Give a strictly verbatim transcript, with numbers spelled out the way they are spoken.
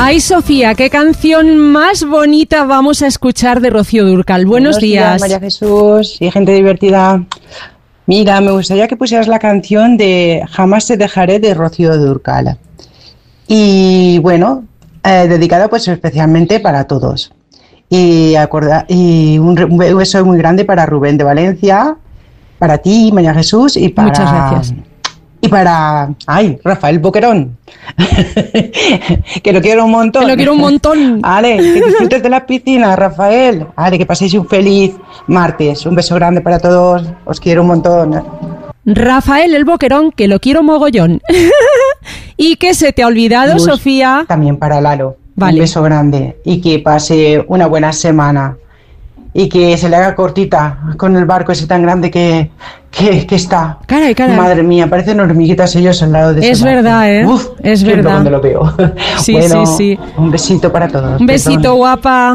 Ay, Sofía, qué canción más bonita vamos a escuchar de Rocío Dúrcal. Buenos, Buenos días. días, María Jesús y gente divertida. Mira, me gustaría que pusieras la canción de Jamás te dejaré de Rocío Dúrcal. Y bueno, eh, dedicada pues especialmente para todos. Y, acorda, y un, un beso muy grande para Rubén de Valencia, para ti, María Jesús, y para... Muchas gracias. Y para... ¡Ay! Rafael Boquerón. Que lo quiero un montón. Que lo quiero un montón. Ale, que disfrutes de la piscina, Rafael. Ale, que paséis un feliz martes. Un beso grande para todos. Os quiero un montón. Rafael el Boquerón, que lo quiero mogollón. ¿Y qué se te ha olvidado, Luz, Sofía? También para Lalo. Vale. Un beso grande. Y que pase una buena semana. Y que se le haga cortita con el barco ese tan grande que, que, que está. Caray, caray. Madre mía, parecen hormiguitas ellos al lado de ese Es barco. verdad, ¿eh? Uf, Es siento verdad. cuando lo veo. Sí, Bueno, sí, sí. Un besito para todos. Un besito, Perdón. guapa.